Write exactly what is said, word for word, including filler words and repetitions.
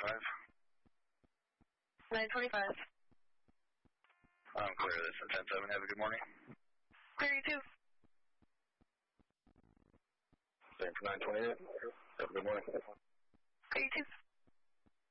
twenty-five. nine twenty-five. I'm clear this at ten seven. Have a good morning. Clear you too. Same for nine twenty-eight. Have a good morning. Clear you too.